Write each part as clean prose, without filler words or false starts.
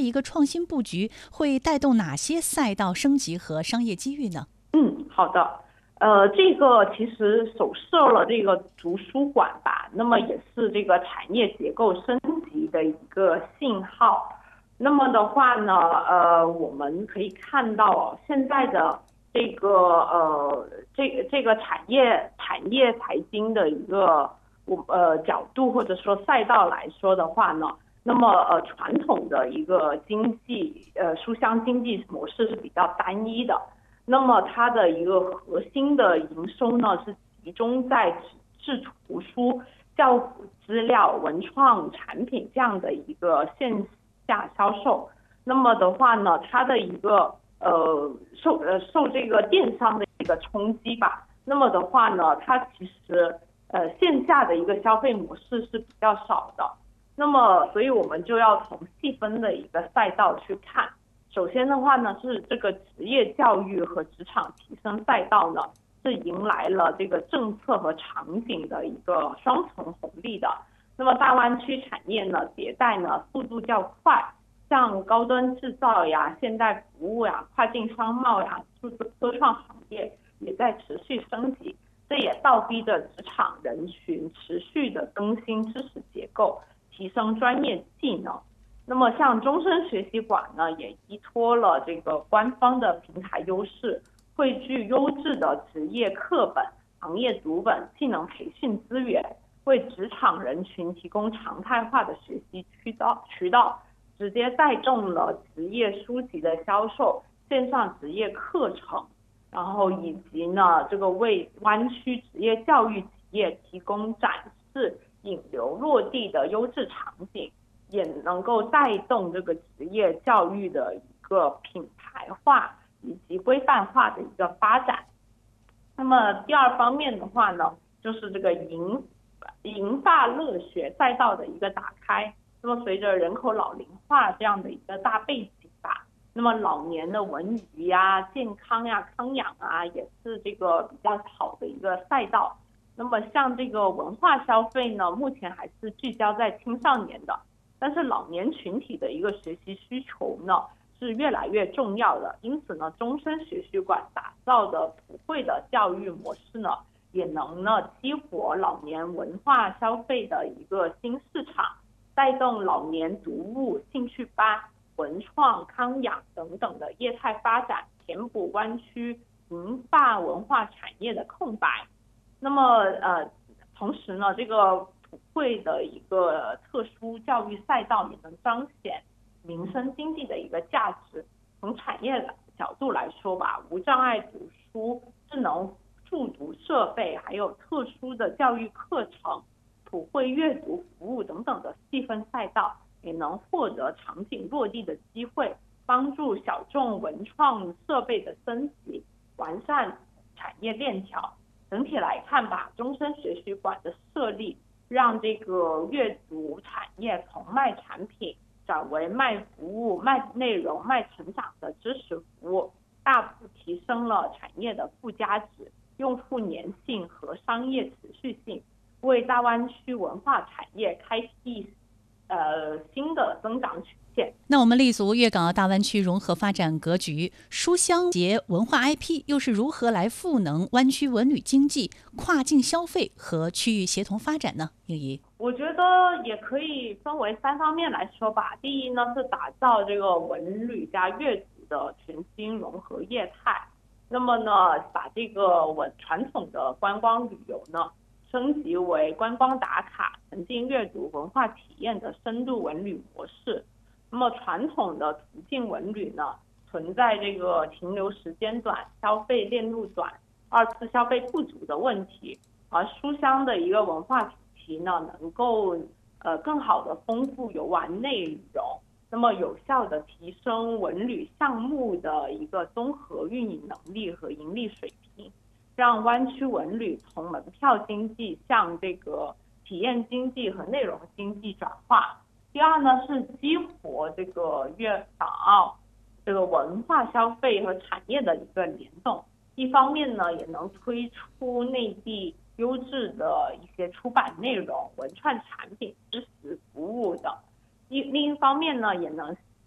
一个创新布局会带动哪些赛道升级和商业机遇呢？ 好的。这个其实首设了这个图书馆吧，那么也是这个产业结构升级的一个信号。那么的话呢，我们可以看到现在的这个产业财经的一个角度或者说赛道来说的话呢，那么传统的一个经济书香经济模式是比较单一的。那么它的一个核心的营收呢，是集中在纸质图书、教辅资料、文创产品这样的一个线下销售。那么的话呢，它的一个受这个电商的一个冲击吧。那么的话呢，它其实线下的一个消费模式是比较少的。那么所以我们就要从细分的一个赛道去看。首先的话呢，是这个职业教育和职场提升赛道呢，是迎来了这个政策和场景的一个双重红利的。那么大湾区产业呢，迭代呢速度较快，像高端制造呀、现代服务呀、跨境商贸呀、数字科创行业也在持续升级，这也倒逼着职场人群持续的更新知识结构，提升专业技能。那么像终身学习馆呢，也依托了这个官方的平台优势，汇聚优质的职业课本、行业读本、技能培训资源，为职场人群提供常态化的学习渠道，直接带动了职业书籍的销售、线上职业课程，然后以及呢，这个为湾区职业教育企业提供展示、引流落地的优质场景。也能够带动这个职业教育的一个品牌化以及规范化的一个发展。那么第二方面的话呢，就是这个银发乐学赛道的一个打开。那么随着人口老龄化这样的一个大背景吧，那么老年的文娱呀、健康呀、康养啊，也是这个比较好的一个赛道。那么像这个文化消费呢，目前还是聚焦在青少年的。但是老年群体的一个学习需求呢是越来越重要的，因此呢，终身学习馆打造的普惠的教育模式呢，也能呢激活老年文化消费的一个新市场，带动老年读物、兴趣班、文创、康养等等的业态发展，填补湾区银发文化产业的空白。那么同时呢，这个普惠的一个特殊教育赛道也能彰显民生经济的一个价值。从产业的角度来说吧，无障碍读书、智能助读设备，还有特殊的教育课程、普惠阅读服务等等的细分赛道，也能获得场景落地的机会，帮助小众文创设备的升级，完善产业链条。整体来看吧，终身学习馆的设立，让这个阅读产业从卖产品转为卖服务、卖内容、卖成长的知识服务，大幅提升了产业的附加值、用户粘性和商业持续性，为大湾区文化产业开辟新的增长曲线。 那我们立足粤港澳大湾区融合发展格局，书香结文化 IP 又是如何来赋能湾区文旅经济、跨境消费和区域协同发展呢？英怡， 我觉得也可以分为3方面来说吧。第一呢，是打造这个文旅加阅读的全新融合业态。那么呢，把这个传统的观光旅游呢，升级为观光打卡、沉浸阅读、文化体验的深度文旅模式。那么传统的途径文旅呢，存在这个停留时间短、消费链路短、2次消费不足的问题，而书香的一个文化主题呢，能够更好的丰富游玩内容，那么有效的提升文旅项目的一个综合运营能力和盈利水平，让湾区文旅从门票经济向这个体验经济和内容经济转化。第二呢，是激活这个粤港澳这个文化消费和产业的一个联动。一方面呢，也能推出内地优质的一些出版内容、文创产品、知识服务等；另一方面呢，也能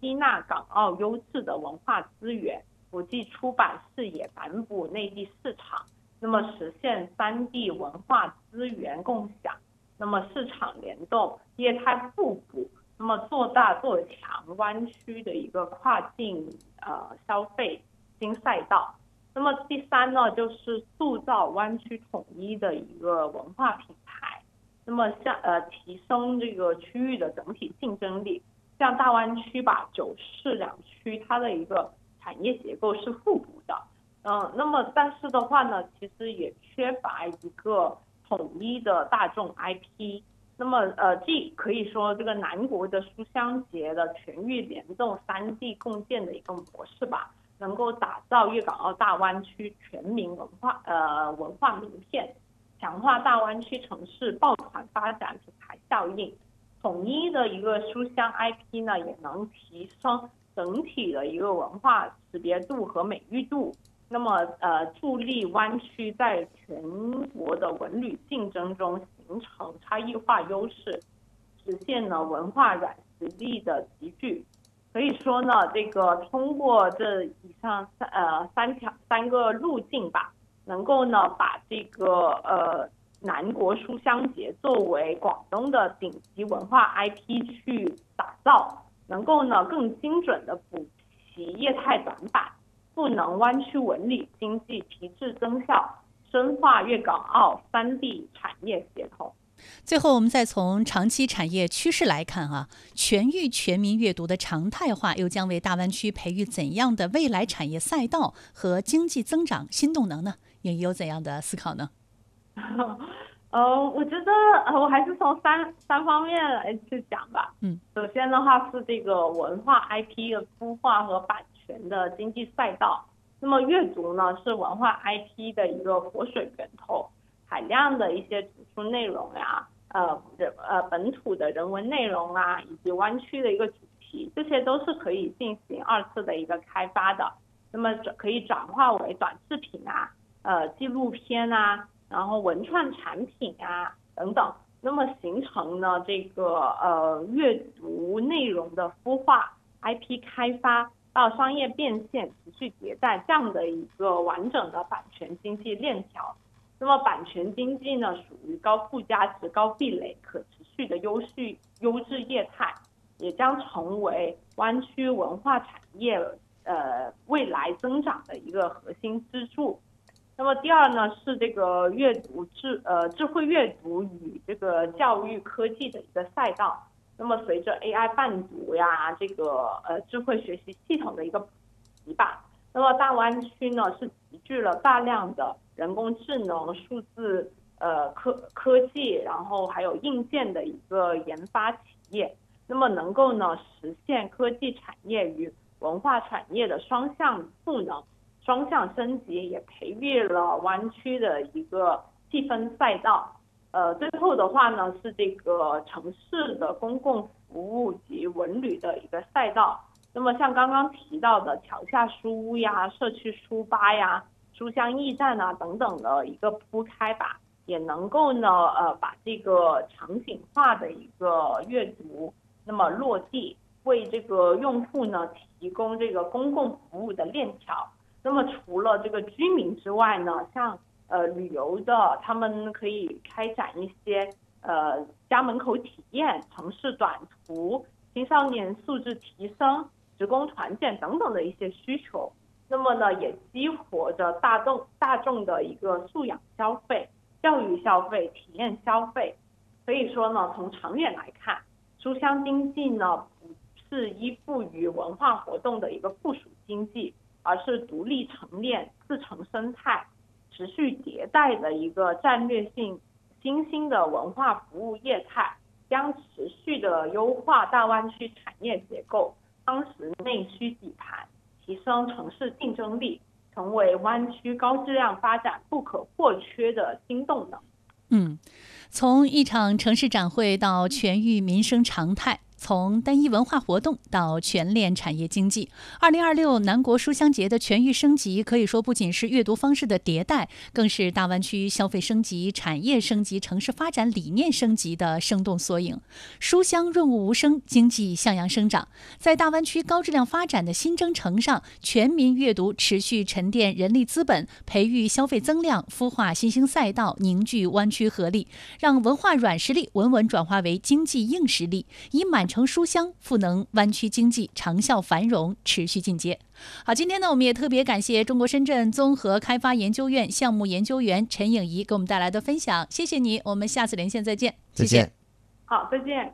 吸纳港澳优质的文化资源，国际出版视野，反哺内地市场，那么实现3地文化资源共享，那么市场联动，业态互补，那么做大做强湾区的一个跨境消费新赛道。那么第3呢，就是塑造湾区统一的一个文化品牌，那么提升这个区域的整体竞争力。像大湾区吧，9市2区它的一个产业结构是互补的，那么但是的话呢，其实也缺乏一个统一的大众 IP。那么既可以说这个南国的书香节的全域联动3地共建的一个模式吧，能够打造粤港澳大湾区全民文化名片，强化大湾区城市抱团发展品牌效应。统一的一个书香 IP 呢，也能提升整体的一个文化识别度和美誉度，那么助力湾区在全国的文旅竞争中形成差异化优势，实现呢文化软实力的集聚。可以说呢，这个通过这以上三个路径吧，能够呢把这个南国书香节作为广东的顶级文化 IP 去打造，能够呢更精准的补齐业态短板，赋能湾区文旅经济提质增效，深化粤港澳3地产业协同。 最后，我们再从长期产业趋势来看全域全民阅读的常态化又将为大湾区培育怎样的未来产业赛道和经济增长新动能呢？也有怎样的思考呢？ 我觉得我还是从三方面来去讲吧。首先的话是这个文化 IP 的孵化和版权的经济赛道。那么阅读呢是文化 IP 的一个活水源头，海量的一些图书内容呀，本土的人文内容啊，以及湾区的一个主题，这些都是可以进行2次的一个开发的。那么可以转化为短视频啊，纪录片啊，然后文创产品啊等等，那么形成呢这个阅读内容的孵化、IP 开发到商业变现、持续迭代这样的一个完整的版权经济链条。那么版权经济呢，属于高附加值、高壁垒、可持续的优质业态，也将成为湾区文化产业未来增长的一个核心支柱。那么第2呢是这个智慧阅读与这个教育科技的一个赛道。那么随着 AI 伴读呀，这个智慧学习系统的一个普及吧，那么大湾区呢是集聚了大量的人工智能、数字科技，然后还有硬件的一个研发企业，那么能够呢实现科技产业与文化产业的双向赋能、双向升级，也培育了湾区的一个细分赛道。最后的话呢是这个城市的公共服务及文旅的一个赛道。那么像刚刚提到的桥下书屋呀、社区书吧呀、书香驿站啊等等的一个铺开吧，也能够呢把这个场景化的一个阅读那么落地，为这个用户呢提供这个公共服务的链条。那么除了这个居民之外呢，像旅游的，他们可以开展一些家门口体验、城市短途、青少年素质提升、职工团建等等的一些需求。那么呢，也激活着大众的一个素养消费、教育消费、体验消费。所以说呢，从长远来看，书香经济呢不是依附于文化活动的一个附属经济，而是独立成链、自成生态、持续迭代的一个战略性新兴的文化服务业态，将持续的优化大湾区产业结构，夯实内需底盘，提升城市竞争力，成为湾区高质量发展不可或缺的新动能。 从一场城市展会到全域民生常态， 从单一文化活动到全链产业经济。2026南国书香节的全域升级，可以说不仅是阅读方式的迭代，更是大湾区消费升级、产业升级、城市发展理念升级的生动缩影。书香润物无声，经济向阳生长。在大湾区高质量发展的新征程上，全民阅读持续沉淀人力资本，培育消费增量，孵化新兴赛道，凝聚湾区合力，让文化软实力稳稳转化为经济硬实力，以满城书香赋能湾区经济长效繁荣，持续进阶。好，今天呢，我们也特别感谢中国深圳综合开发研究院项目研究员陈颖怡给我们带来的分享，谢谢你，我们下次连线再见。 再见。 好，再见。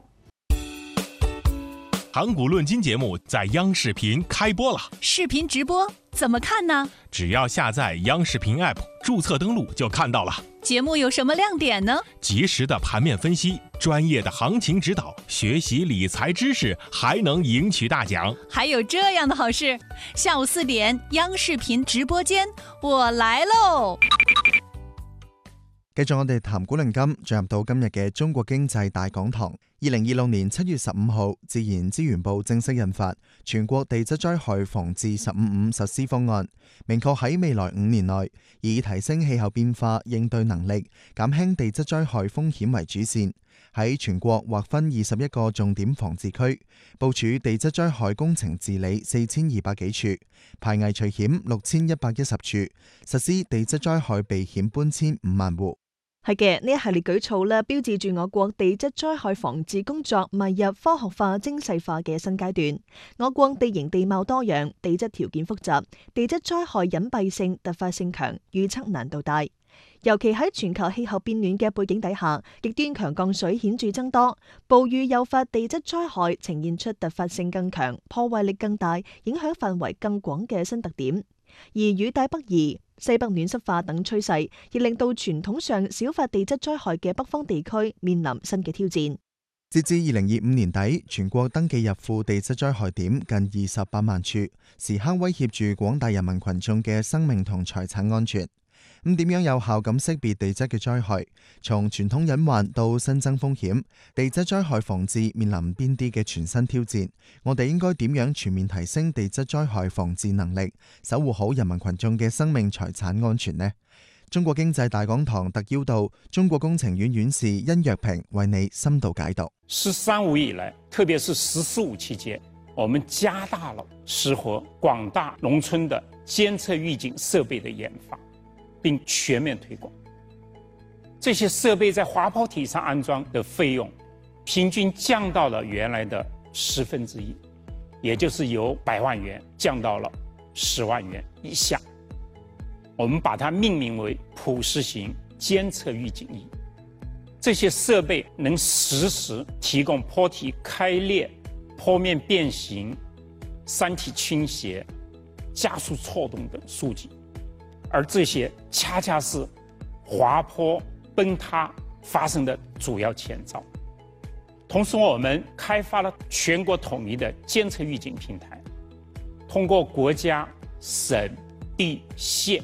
盘古论金节目在央视频开播了， 视频直播怎么看呢？ 只要下载央视频 App， 注册登录就看到了。 节目有什么亮点呢？ 及时的盘面分析，专业的行情指导，学习理財知識，還能贏取大獎。 還有這樣的好事，下午4點央視頻直播間，我來嘍！ 繼續我哋談古論今，進入到今日嘅中國經濟大講堂。2026年7月15號，自然資源部正式印發全國地質災害防治15.5實施方案，明確喺未來5年內，以提升氣候變化應對能力、減輕地質災害風險為主線，喺全國劃分21個重點防治區，部署地質災害工程治理4200幾處，排危除險6110處，實施地質災害避險搬遷5萬戶。 係嘅，呢一系列舉措咧，標誌住我國地質災害防治工作邁入科學化、精細化嘅新階段。我國地形地貌多樣，地質條件複雜，地質災害隱蔽性、突發性強，預測難度大。尤其喺全球氣候變暖嘅背景底下，極端強降水顯著增多，暴雨誘發地質災害呈現出突發性更強、破壞力更大、影響範圍更廣嘅新特點。而雨帶北移、西北暖濕化等趨勢，亦令到傳統上少發地質災害嘅北方地區面臨新嘅挑戰。 截至2025年底，全國登記入庫地質災害點近28萬處，時刻威脅住廣大人民群眾嘅生命同財產安全。咁點樣有效咁識別地質嘅災害？從傳統隱患到新增風險，地質災害防治面臨邊啲嘅全新挑戰？我哋應該點樣全面提升地質災害防治能力，守護好人民群眾嘅生命財產安全呢？中國經濟大講堂特邀到中國工程院院士殷若平為你深度解讀。 “13.5”以來，特別是“14.5”期間，我們加大了適合廣大農村的監測預警設備的研發，並全面推廣。這些設備在滑坡體上安裝的費用，平均降到了原來的1/10，也就是由100萬元降到了10萬元以下。我們把它命名為普適型監測預警儀。這些設備能實時提供坡體開裂、坡面變形、山體傾斜、加速錯動等數據，而這些恰恰是滑坡崩塌發生的主要前兆。同時，我們開發了全國統一的監測預警平台，通過國家、省、地、縣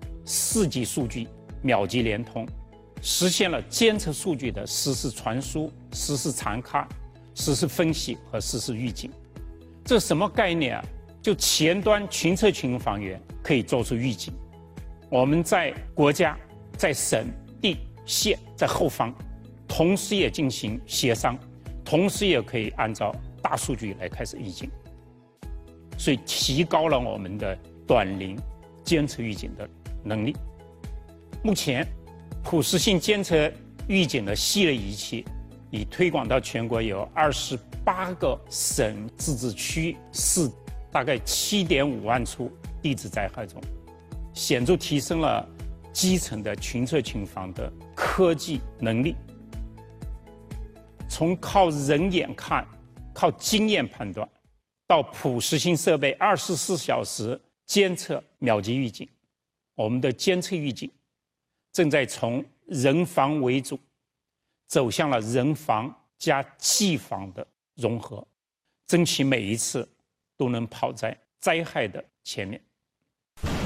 4級數據秒級聯通，實現了監測數據的實時傳輸、實時查看、實時分析和實時預警。這什麼概念啊？就前端群測群防員可以做出預警，我們在國家、在省、地、縣在後方，同時也進行協商，同時也可以按照大數據來開始預警，所以提高了我們的短臨監測預警的能力。目前普適性監測預警的系列儀器已推廣到全國有28個省自治區市，大概7.5萬處地質災害中，顯著提升了基層的群測群防的科技能力。從靠人眼看、靠經驗判斷，到普適性設備24小時監測秒級預警，我們的監測預警正在從人防為主，走向了人防加技防的融合，爭取每一次都能跑在災害的前面。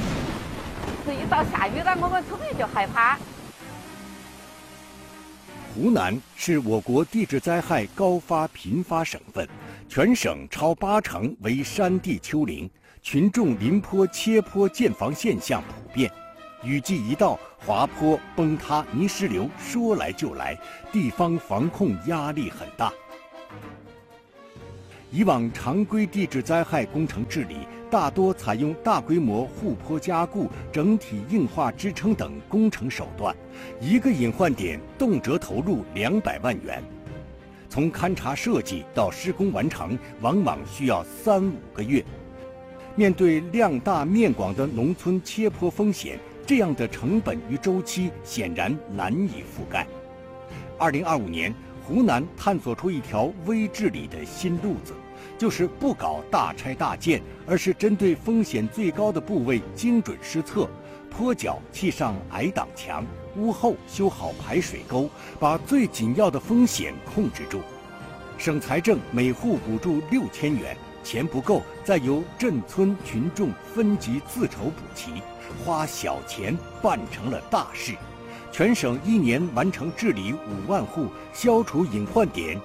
一到下雨了，我們特別就害怕。 湖南是我国地质灾害高发频发省份，全省超80%为山地丘陵，群众临坡切坡建房现象普遍。雨季一到，滑坡、崩塌、泥石流说来就来，地方防控压力很大。以往常规地质灾害工程治理大多采用大规模护坡加固、整体硬化支撑等工程手段，一个隐患点动辄投入200万元。从勘察设计到施工完成，往往需要3-5个月。面对量大面广的农村切坡风险，这样的成本与周期显然难以覆盖。2025年，湖南探索出一条微治理的新路子，就是不搞大拆大建，而是针对风险最高的部位精准施策，坡脚砌上矮挡墙，屋后修好排水沟，把最紧要的风险控制住。省财政每户补助6000元，钱不够再由镇村群众分级自筹补齐，花小钱办成了大事。全省1年完成治理5万户，消除隐患点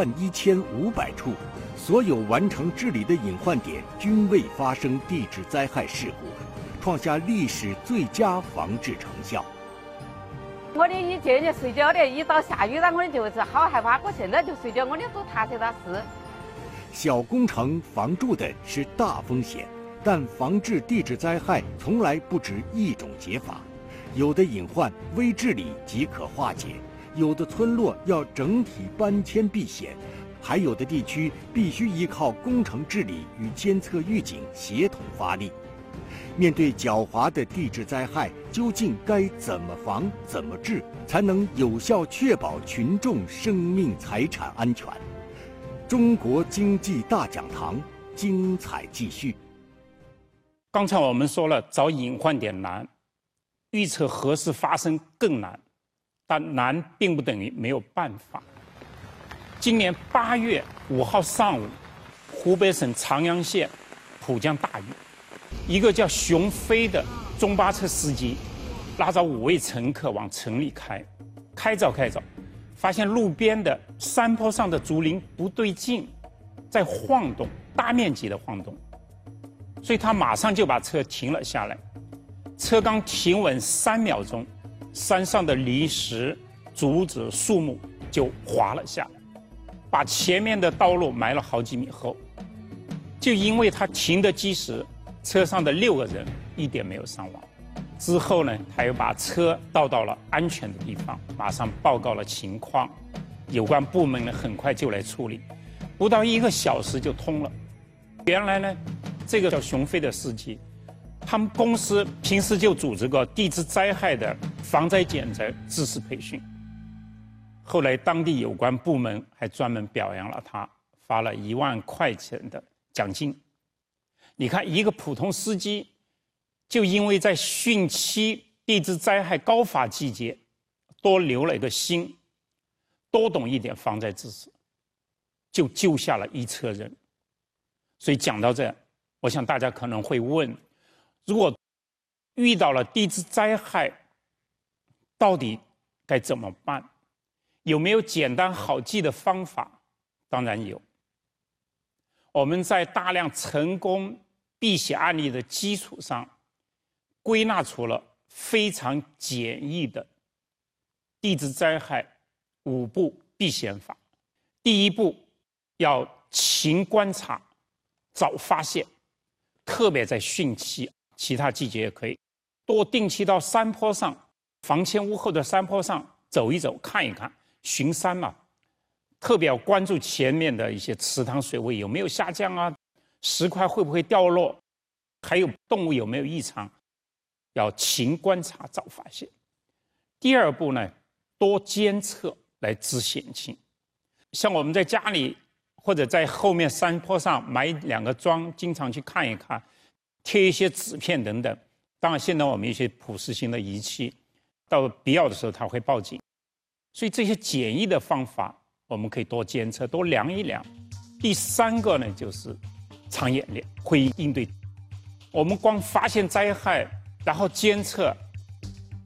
11500处，所有完成治理的隐患点均未发生地质灾害事故，创下历史最佳防治成效。 我的以前就睡觉的，一到下雨了我就是好害怕，我现在就睡觉，我的都踏实踏实。 小工程防住的是大风险，但防治地质灾害从来不止一种解法。有的隐患微治理即可化解，有的村落要整体搬迁避险，还有的地区必须依靠工程治理与监测预警协同发力。面对狡猾的地质灾害，究竟该怎么防、怎么治，才能有效确保群众生命财产安全？中国经济大讲堂精彩继续。 刚才我们说了，找隐患点难，预测何时发生更难，但难并不等于没有办法。今年8月5号上午，湖北省长阳县普降大雨，一个叫熊飞的中巴车司机拉着5位乘客往城里开着，发现路边的山坡上的竹林不对劲，在晃动，大面积的晃动，所以他马上就把车停了下来。车刚停稳3秒钟，山上的泥石、竹子、树木就滑了下来，把前面的道路埋了好几米厚。就因为他停得及时，车上的6个人一点没有伤亡。之后呢，他又把车倒到了安全的地方，马上报告了情况，有关部门呢很快就来处理，不到1个小时就通了。原来呢，这个叫熊飞的司机，他们公司平时就组织过地质灾害的防灾减灾知识培训，后来当地有关部门还专门表扬了他，发了1万块钱的奖金。你看，一个普通司机，就因为在汛期地质灾害高发季节多留了一个心，多懂一点防灾知识，就救下了1车人。所以讲到这，我想大家可能会问，如果遇到了地质灾害，到底该怎么办？有没有简单好记的方法？当然有。我们在大量成功避险案例的基础上，归纳出了非常简易的地质灾害5步避险法。第1步，要勤观察，早发现，特别在汛期，其他季节也可以，多定期到山坡上、房前屋后的山坡上走一走、看一看，巡山嘛。特别要关注前面的一些池塘水位有没有下降啊，石块会不会掉落，还有动物有没有异常，要勤观察早发现。第2步呢，多监测来知险情。像我们在家里或者在后面山坡上埋2个桩，经常去看一看，贴一些纸片等等。当然现在我们有一些普适性的仪器，到必要的时候它会报警。所以这些简易的方法我们可以多监测，多量一量。第3个呢，就是常演练，会议应对。我们光发现灾害，然后监测，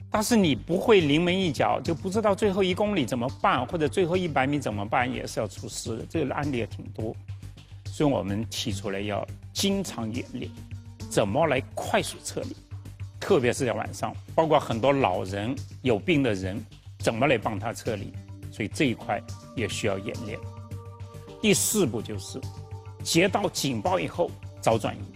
但是你不会临门一脚，就不知道最后1公里怎么办，或者最后100米怎么办，也是要出事的。这个案例也挺多，所以我们提出来要经常演练，怎么来快速撤离，特别是在晚上，包括很多老人、有病的人，怎么来帮他撤离，所以这一块也需要演练。第4步就是接到警报以后早转移。